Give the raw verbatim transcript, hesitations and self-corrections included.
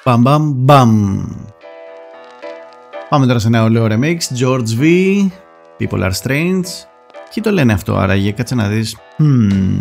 Μπαμ μπαμ μπαμ. Πάμε τώρα σε ένα ωραίο remix. George V, People Are Strange. Τι το λένε αυτό άραγε, κάτσε να δεις. Hmm.